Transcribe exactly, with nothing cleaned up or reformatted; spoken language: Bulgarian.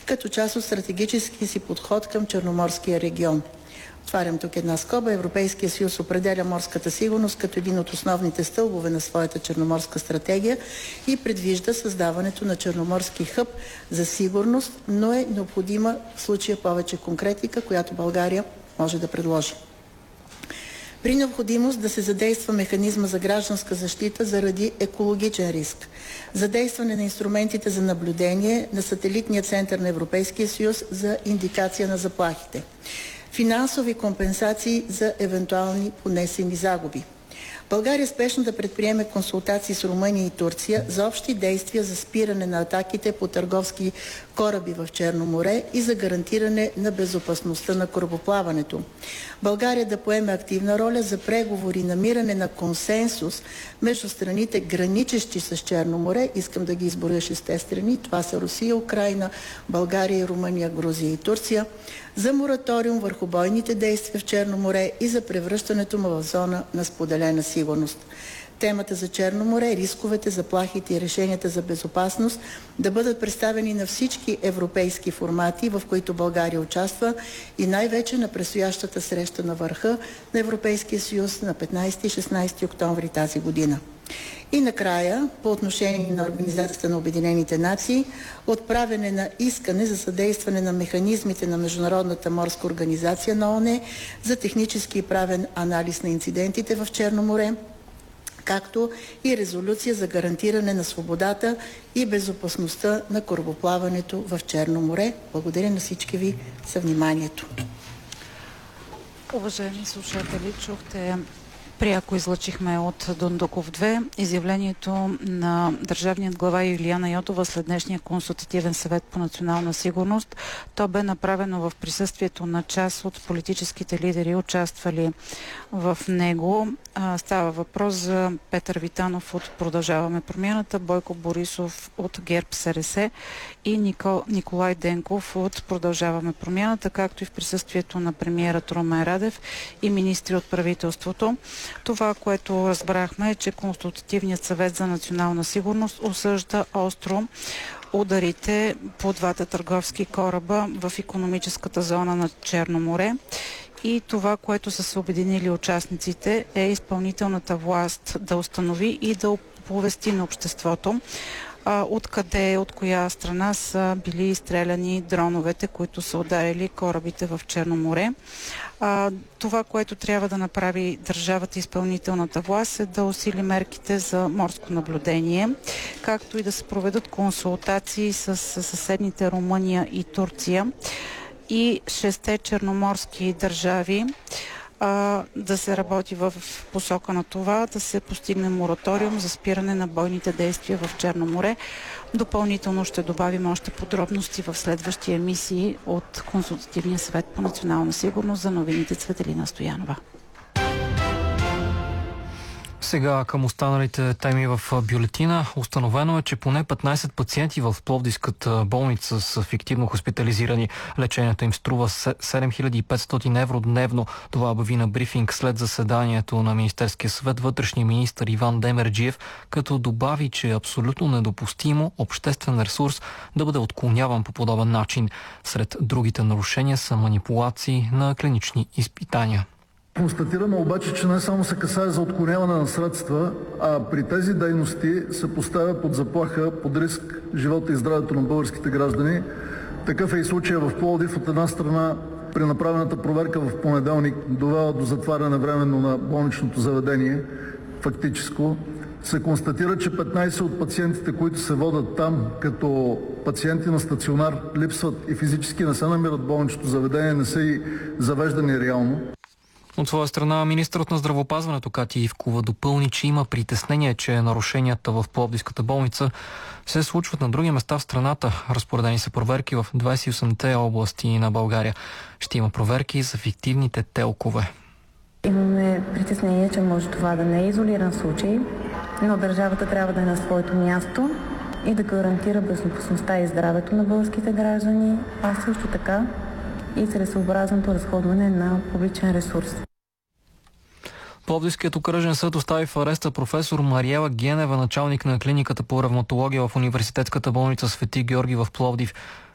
като част от стратегическия си подход към Черноморския регион. Отварям тук една скоба. Европейския съюз определя морската сигурност като един от основните стълбове на своята черноморска стратегия и предвижда създаването на черноморски хъб за сигурност, но е необходима в случая повече конкретика, която България може да предложи. При необходимост да се задейства механизма за гражданска защита заради екологичен риск, задействане на инструментите за наблюдение на сателитния център на Европейския съюз за индикация на заплахите, финансови компенсации за евентуални понесени загуби. България спешно да предприеме консултации с Румъния и Турция за общи действия за спиране на атаките по търговски кораби в Черно море и за гарантиране на безопасността на корабоплаването. България да поеме активна роля за преговори и намиране на консенсус между страните, граничещи с Черно море. Искам да ги изборя шесте страни. Това са Русия, Украйна, България, Румъния, Грузия и Турция, за мораториум върху бойните действия в Черно море и за превръщането му в зона на споделена сигурност. Темата за Черно море, рисковете, заплахите и решенията за безопасност да бъдат представени на всички европейски формати, в които България участва, и най-вече на предстоящата среща на върха на Европейския съюз на петнайсети и шестнайсети октомври тази година. И накрая, по отношение на Организацията на Обединените нации, отправяне на искане за съдействане на механизмите на Международната морска организация на ООН за технически и правен анализ на инцидентите в Черно море, както и резолюция за гарантиране на свободата и безопасността на корабоплаването в Черно море. Благодаря на всички ви за вниманието. Уважаеми слушатели, чухте пряко излъчихме от Дондуков две изявлението на държавният глава Юлияна Йотова след днешния консултативен съвет по национална сигурност. То бе направено в присъствието на част от политическите лидери, участвали в него. Става въпрос за Петър Витанов от Продължаваме промяната, Бойко Борисов от ГЕРБ СРС и Никол... Николай Денков от Продължаваме промяната, както и в присъствието на премиера Румен Радев и министри от правителството. Това, което разбрахме, е, че Консултативният съвет за национална сигурност осъжда остро ударите по двата търговски кораба в икономическата зона на Черно море. И това, което са се обединили участниците, е изпълнителната власт да установи и да оповести на обществото откъде, от коя страна са били изстреляни дроновете, които са ударили корабите в Черно море. А, това, което трябва да направи държавата и изпълнителната власт, е да усили мерките за морско наблюдение, както и да се проведат консултации с съседните Румъния и Турция и шесте черноморски държави, а, да се работи в посока на това, да се постигне мораториум за спиране на бойните действия в Черно море. Допълнително ще добавим още подробности в следващи емисии от Консултативния съвет по национална сигурност. За новините Цветелина Стоянова. Сега към останалите теми в бюлетина. Установено е, че поне петнайсет пациенти в Пловдивската болница са фиктивно хоспитализирани. Лечението им струва седем хиляди и петстотин евро дневно. Това обяви на брифинг след заседанието на Министерския съвет вътрешния министър Иван Демерджиев, като добави, че е абсолютно недопустимо обществен ресурс да бъде отклоняван по подобен начин. Сред другите нарушения са манипулации на клинични изпитания. Констатираме обаче, че не само се касае за отклоняване на средства, а при тези дейности се поставя под заплаха, под риск живота и здравето на българските граждани. Такъв е и случая в Пловдив. От една страна, при направената проверка в понеделник, довела до затваряне временно на болничното заведение, фактическо, се констатира, че петнайсет от пациентите, които се водят там като пациенти на стационар, липсват и физически не се намират в болничното заведение, не са и завеждани реално. От своя страна, министърът на здравеопазването Катя Ивкова допълни, че има притеснение, че нарушенията в Пловдивската болница се случват на други места в страната. Разпоредени са проверки в двайсет и осемте области на България. Ще има проверки за фиктивните телкове. Имаме притеснение, че може това да не е изолиран случай, но държавата трябва да е на своето място и да гарантира безопасността и здравето на българските граждани, а също така и целесъобразното разходване на публичен ресурс. Пловдивският окръжен съд остави в ареста професор Мариела Генева, началник на клиниката по ревматология в университетската болница Свети Георги в Пловдив.